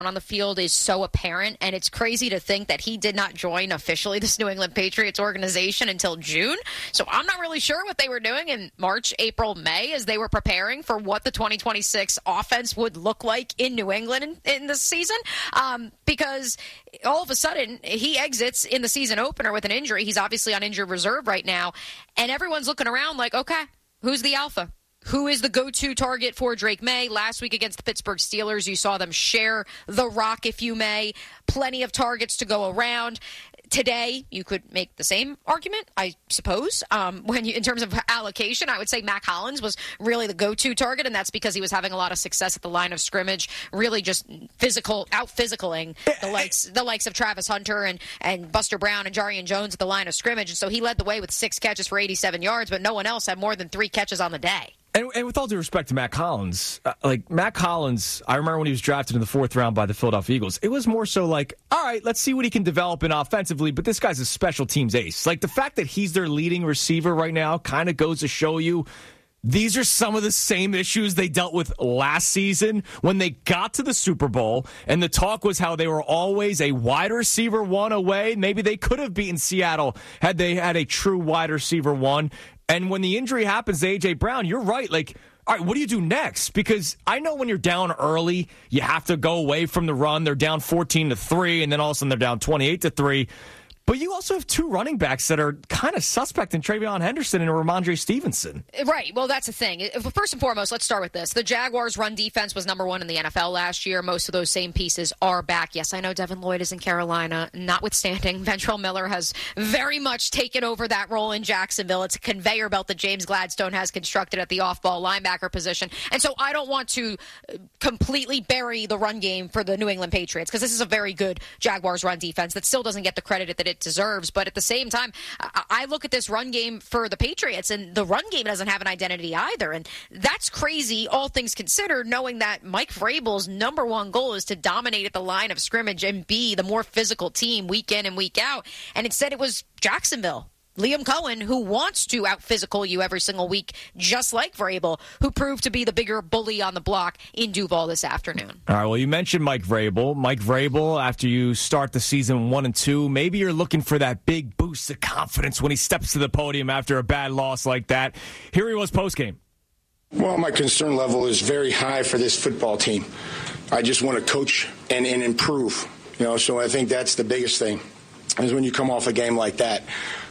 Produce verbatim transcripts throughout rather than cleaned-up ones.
on the field is so apparent, and it's crazy to think that he did not join officially this New England Patriots organization until June. So I'm not really sure what they were doing in March, April, May as they were preparing for what the twenty twenty-six offense would look like in New England in, in this season, um, because all of a sudden he exits in the season opener with an injury. He's obviously on injured reserve right now, and everyone's looking around like, okay, who's the alpha? Who is the go-to target for Drake May? Last week against the Pittsburgh Steelers, you saw them share the rock, if you may. Plenty of targets to go around. Today, you could make the same argument, I suppose. Um, when you, in terms of allocation, I would say Mack Hollins was really the go-to target, and that's because he was having a lot of success at the line of scrimmage, really just physical, out-physicaling the likes the likes of Travis Hunter and, and Buster Brown and Jarian Jones at the line of scrimmage. And so he led the way with six catches for eighty-seven yards, but no one else had more than three catches on the day. And, and with all due respect to Mack Hollins, uh, like Mack Hollins, I remember when he was drafted in the fourth round by the Philadelphia Eagles, it was more so like, all right, let's see what he can develop in offensively, but this guy's a special teams ace. Like the fact that he's their leading receiver right now kind of goes to show you these are some of the same issues they dealt with last season when they got to the Super Bowl, and the talk was how they were always a wide receiver one away. Maybe they could have beaten Seattle had they had a true wide receiver one. And when the injury happens to A J. Brown, you're right. Like, all right, what do you do next? Because I know when you're down early, you have to go away from the run. They're down fourteen to three, and then all of a sudden they're down twenty-eight to three. But you also have two running backs that are kind of suspect in Travion Henderson and Ramondre Stevenson. Right. Well, that's the thing. First and foremost, let's start with this. The Jaguars' run defense was number one in the N F L last year. Most of those same pieces are back. Yes, I know Devin Lloyd is in Carolina. Notwithstanding, Ventrell Miller has very much taken over that role in Jacksonville. It's a conveyor belt that James Gladstone has constructed at the off-ball linebacker position. And so I don't want to completely bury the run game for the New England Patriots because this is a very good Jaguars run defense that still doesn't get the credit that it deserves. But at the same time, I look at this run game for the Patriots, and the run game doesn't have an identity either. And that's crazy, all things considered, knowing that Mike Vrabel's number one goal is to dominate at the line of scrimmage and be the more physical team week in and week out. And instead it was Jacksonville. Liam Cohen, who wants to out-physical you every single week, just like Vrabel, who proved to be the bigger bully on the block in Duval this afternoon. All right, well, you mentioned Mike Vrabel. Mike Vrabel, after you start the season one and two, maybe you're looking for that big boost of confidence when he steps to the podium after a bad loss like that. Here he was postgame. Well, my concern level is very high for this football team. I just want to coach and, and improve. You know, so I think that's the biggest thing, is when you come off a game like that.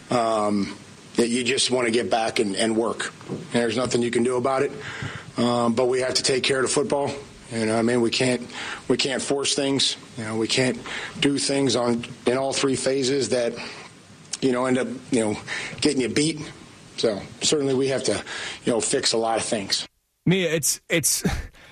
Um, that you just want to get back and, and work. And there's nothing you can do about it. Um, but we have to take care of the football. You know, I mean, we can't we can't force things. You know, we can't do things on in all three phases that, you know, end up, you know, getting you beat. So certainly we have to, you know, fix a lot of things. Mia, it's it's.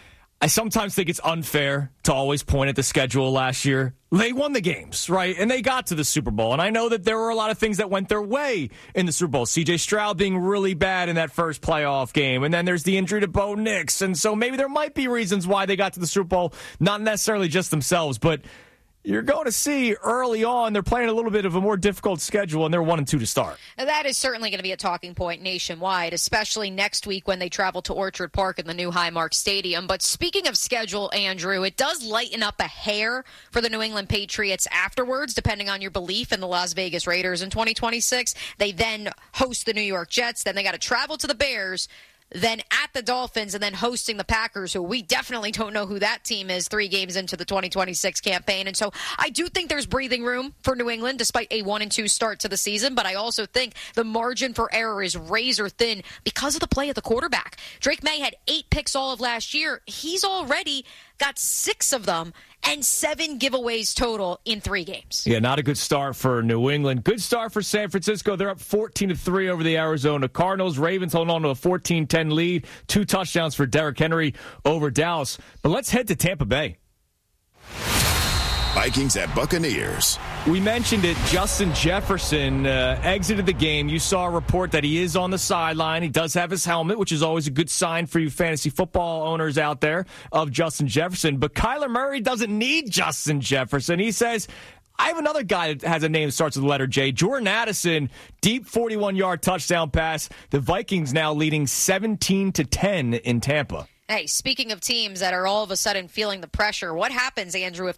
I sometimes think it's unfair to always point at the schedule last year. They won the games, right? And they got to the Super Bowl. And I know that there were a lot of things that went their way in the Super Bowl. C J Stroud being really bad in that first playoff game. And then there's the injury to Bo Nix. And so maybe there might be reasons why they got to the Super Bowl, not necessarily just themselves, but you're going to see early on they're playing a little bit of a more difficult schedule, and they're one and two to start. That is certainly going to be a talking point nationwide, especially next week when they travel to Orchard Park in the new Highmark Stadium. But speaking of schedule, Andrew, it does lighten up a hair for the New England Patriots afterwards, depending on your belief in the Las Vegas Raiders in twenty twenty-six. They then host the New York Jets. Then they got to travel to the Bears, then at the Dolphins, and then hosting the Packers, who we definitely don't know who that team is three games into the twenty twenty-six campaign. And so I do think there's breathing room for New England despite a one and two start to the season, but I also think the margin for error is razor thin because of the play of the quarterback. Drake May had eight picks all of last year. He's already got six of them and seven giveaways total in three games. Yeah, not a good start for New England. Good start for San Francisco. They're up fourteen to three over the Arizona Cardinals. Ravens holding on to a fourteen ten lead. Two touchdowns for Derrick Henry over Dallas. But let's head to Tampa Bay. Vikings at Buccaneers. We mentioned it. Justin Jefferson uh, exited the game. You saw a report that he is on the sideline. He does have his helmet, which is always a good sign for you fantasy football owners out there of Justin Jefferson. But Kyler Murray doesn't need Justin Jefferson. He says, I have another guy that has a name that starts with the letter J. Jordan Addison, deep forty-one yard touchdown pass. The Vikings now leading seventeen to ten in Tampa. Hey, speaking of teams that are all of a sudden feeling the pressure, what happens, Andrew, if